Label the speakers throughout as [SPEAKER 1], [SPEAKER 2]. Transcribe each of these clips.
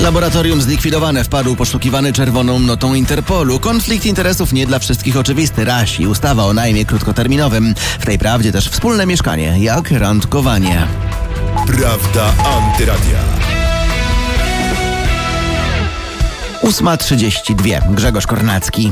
[SPEAKER 1] Laboratorium zlikwidowane, wpadł poszukiwany czerwoną notą Interpolu. Konflikt interesów nie dla wszystkich oczywisty. Raś i ustawa o najmie krótkoterminowym. W tej prawdzie też wspólne mieszkanie, jak randkowanie.
[SPEAKER 2] Prawda Antyradia.
[SPEAKER 1] 8:32. Grzegorz Kornacki.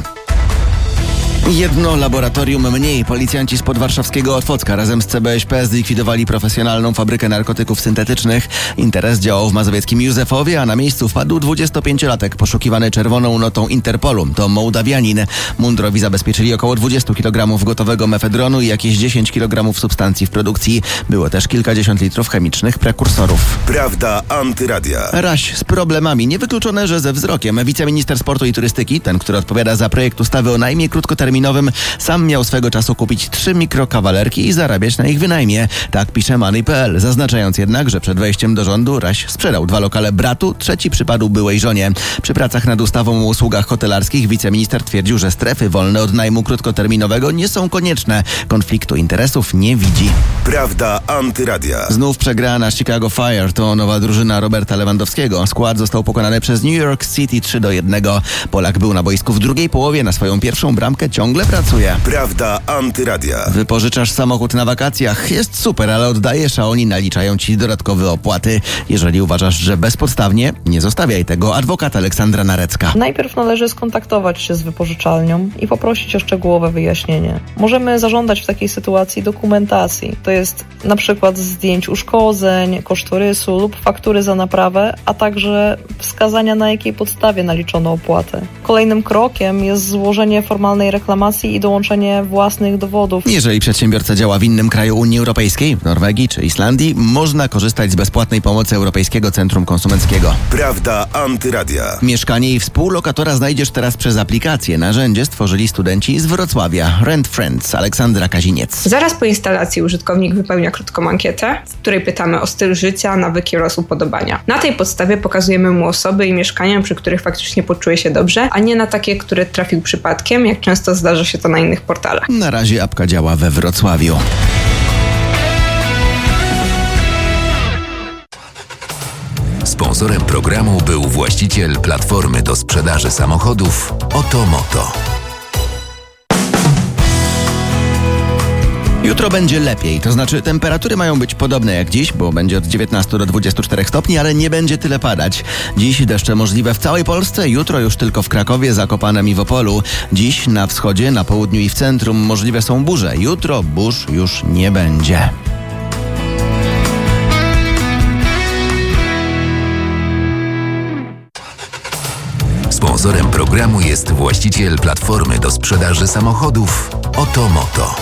[SPEAKER 1] Jedno laboratorium mniej. Policjanci z podwarszawskiego Otwocka razem z CBŚP zlikwidowali profesjonalną fabrykę narkotyków syntetycznych. Interes działał w mazowieckim Józefowie, a na miejscu wpadł 25-latek poszukiwany czerwoną notą Interpolu. To Mołdawianin. Mundurowi zabezpieczyli około 20 kg gotowego mefedronu i jakieś 10 kg substancji w produkcji. Było też kilkadziesiąt litrów chemicznych prekursorów.
[SPEAKER 2] Prawda Antyradia.
[SPEAKER 1] Raś z problemami. Niewykluczone, że ze wzrokiem. Wiceminister sportu i turystyki, ten, który odpowiada za projekt ustawy o najmie krótkoterminowym, sam miał swego czasu kupić 3 mikrokawalerki i zarabiać na ich wynajmie. Tak pisze Money.pl, zaznaczając jednak, że przed wejściem do rządu Raś sprzedał 2 lokale bratu, trzeci przypadł byłej żonie. Przy pracach nad ustawą o usługach hotelarskich wiceminister twierdził, że strefy wolne od najmu krótkoterminowego nie są konieczne. Konfliktu interesów nie widzi.
[SPEAKER 2] Prawda Antyradia.
[SPEAKER 1] Znów przegrana Chicago Fire to nowa drużyna Roberta Lewandowskiego. Skład został pokonany przez New York City 3-1. Polak był na boisku w drugiej połowie, na swoją pierwszą bramkę ciągle pracuje.
[SPEAKER 2] Prawda Antyradia.
[SPEAKER 1] Wypożyczasz samochód na wakacjach. Jest super, ale oddajesz, a oni naliczają ci dodatkowe opłaty. Jeżeli uważasz, że bezpodstawnie, nie zostawiaj tego. Adwokat Aleksandra Narecka.
[SPEAKER 3] Najpierw należy skontaktować się z wypożyczalnią i poprosić o szczegółowe wyjaśnienie. Możemy zażądać w takiej sytuacji dokumentacji. To jest na przykład zdjęć uszkodzeń, kosztorysu lub faktury za naprawę, a także wskazania, na jakiej podstawie naliczono opłatę. Kolejnym krokiem jest złożenie formalnej reklamacji i dołączenie własnych dowodów.
[SPEAKER 1] Jeżeli przedsiębiorca działa w innym kraju Unii Europejskiej, w Norwegii czy Islandii, można korzystać z bezpłatnej pomocy Europejskiego Centrum Konsumenckiego.
[SPEAKER 2] Prawda Antyradia.
[SPEAKER 1] Mieszkanie i współlokatora znajdziesz teraz przez aplikację. Narzędzie stworzyli studenci z Wrocławia. Rent Friends, Aleksandra Kaziniec.
[SPEAKER 4] Zaraz po instalacji użytkownik wypełnia krótką ankietę, w której pytamy o styl życia, nawyki oraz upodobania. Na tej podstawie pokazujemy mu osoby i mieszkania, przy których faktycznie poczuje się dobrze, a nie na takie, które trafił przypadkiem, jak często zdarza się to na innych portalach.
[SPEAKER 1] Na razie apka działa we Wrocławiu.
[SPEAKER 5] Sponsorem programu był właściciel platformy do sprzedaży samochodów Otomoto.
[SPEAKER 1] Jutro będzie lepiej, to znaczy temperatury mają być podobne jak dziś, bo będzie od 19 do 24 stopni, ale nie będzie tyle padać. Dziś deszcze możliwe w całej Polsce, jutro już tylko w Krakowie, Zakopanem i w Opolu. Dziś na wschodzie, na południu i w centrum możliwe są burze. Jutro burz już nie będzie.
[SPEAKER 5] Sponsorem programu jest właściciel platformy do sprzedaży samochodów Otomoto.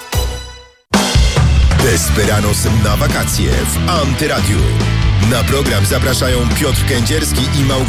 [SPEAKER 2] Desperados na wakacje w Antyradiu. Na program zapraszają Piotr Kędzierski i Małgorzata